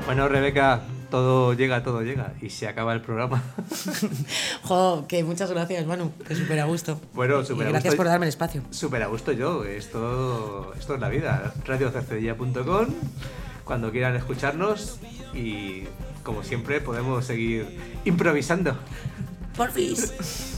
Bueno, Rebeca, todo llega y se acaba el programa. Jo, que muchas gracias, Manu, que súper a gusto. Bueno, Y súper a gusto. gracias por darme el espacio. Súper a gusto yo, esto es la vida. radiocercedilla.com, cuando quieran escucharnos y como siempre podemos seguir improvisando. Porfis.